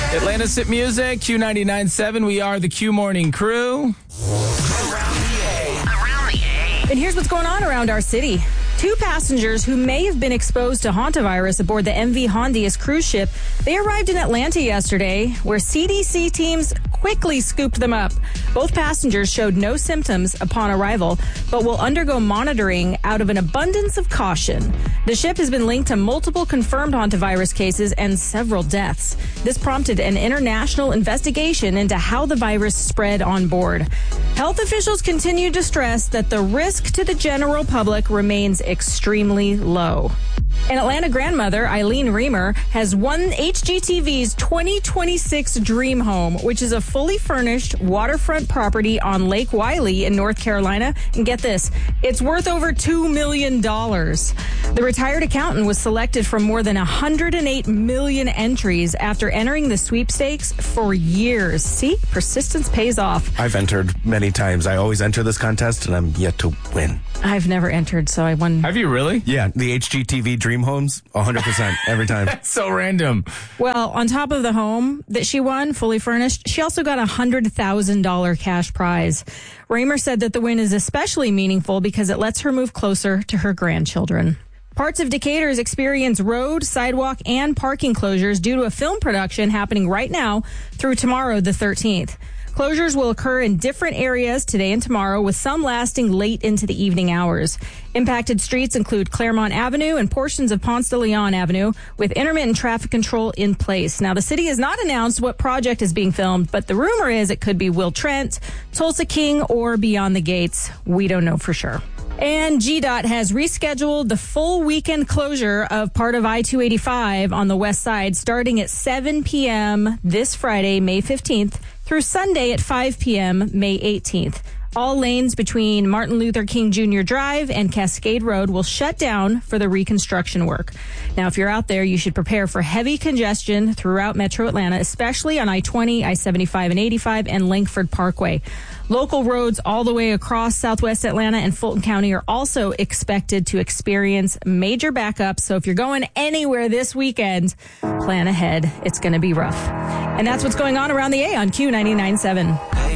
Atlanta's Hit Music, Q99.7. We are the Q Morning Crew. And here's what's going on around our city. 2 passengers who may have been exposed to hantavirus aboard the MV Hondius cruise ship, they arrived in Atlanta yesterday, where CDC teams quickly scooped them up. Both passengers showed no symptoms upon arrival, but will undergo monitoring out of an abundance of caution. The ship has been linked to multiple confirmed hantavirus cases and several deaths. This prompted an international investigation into how the virus spread on board. Health officials continue to stress that the risk to the general public remains extremely low. An Atlanta grandmother, Eileen Reamer, has won HGTV's 2026 Dream Home, which is a fully furnished waterfront property on Lake Wylie in North Carolina. And get this, it's worth over $2 million. The retired accountant was selected from more than 108 million entries after entering the sweepstakes for years. See, persistence pays off. I've entered many times. I always enter this contest, and I'm yet to win. I've never entered, so I won. Have you really? Yeah, the HGTV Dream Homes, 100% every time. That's so random. Well, on top of the home that she won, fully furnished, she also got a $100,000 cash prize. Raymer said that the win is especially meaningful because it lets her move closer to her grandchildren. Parts of Decatur's experience road, sidewalk, and parking closures due to a film production happening right now through tomorrow, the 13th. Closures will occur in different areas today and tomorrow, with some lasting late into the evening hours. Impacted streets include Claremont Avenue and portions of Ponce de Leon Avenue, with intermittent traffic control in place. Now, the city has not announced what project is being filmed, but the rumor is it could be Will Trent, Tulsa King, or Beyond the Gates. We don't know for sure. And GDOT has rescheduled the full weekend closure of part of I-285 on the west side, starting at 7 p.m. this Friday, May 15th, through Sunday at 5 p.m., May 18th. All lanes between Martin Luther King Jr. Drive and Cascade Road will shut down for the reconstruction work. Now, if you're out there, you should prepare for heavy congestion throughout Metro Atlanta, especially on I-20, I-75 and 85, and Langford Parkway. Local roads all the way across Southwest Atlanta and Fulton County are also expected to experience major backups. So if you're going anywhere this weekend, plan ahead. It's going to be rough. And that's what's going on around the A on Q99.7.